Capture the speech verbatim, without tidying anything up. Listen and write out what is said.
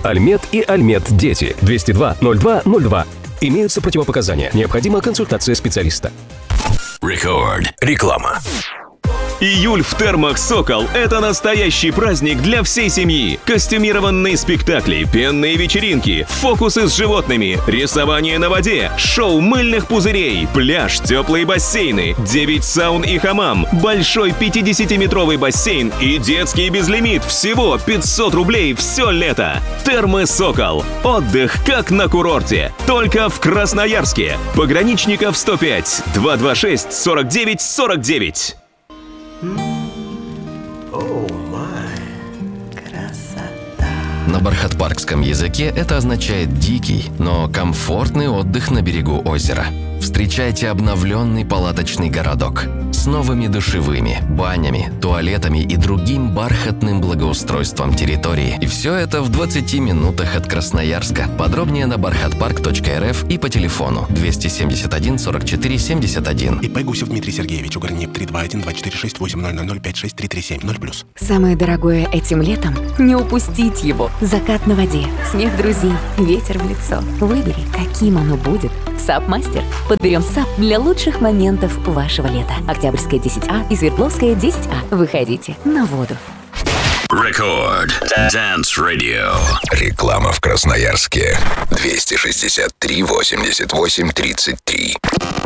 Альмет и Альмет Дети. двести два ноль два ноль два. Имеются противопоказания. Необходима консультация специалиста. Рекорд. Реклама. Июль в термах «Сокол» — это настоящий праздник для всей семьи. Костюмированные спектакли, пенные вечеринки, фокусы с животными, рисование на воде, шоу мыльных пузырей, пляж, теплые бассейны, девять саун и хамам, большой пятидесятиметровый бассейн и детский безлимит. Всего пятьсот рублей все лето. Термы «Сокол». Отдых как на курорте. Только в Красноярске. Пограничников сто пять. два два шесть сорок девять сорок девять. На бархатпаркском языке это означает «дикий», но комфортный отдых на берегу озера. Встречайте обновленный палаточный городок с новыми душевыми, банями, туалетами и другим бархатным благоустройством территории. И все это в двадцати минутах от Красноярска. Подробнее на бархатпарк точка эр эф и по телефону двести семьдесят один сорок четыре семьдесят один. ИП Гусев Дмитрий Сергеевич, Угорнеп три два один два четыре шесть восемь ноль ноль ноль пять шесть три три семь ноль плюс. Самое дорогое этим летом – не упустить его. Закат на воде, смех друзей, ветер в лицо. Выбери, каким оно будет. САП-мастер. Подберем САП для лучших моментов вашего лета. Октябрьская десять А и Свердловская десять А. Выходите на воду. Рекорд. Dance Radio. Реклама в Красноярске. двести шестьдесят три восемьдесят восемь тридцать три.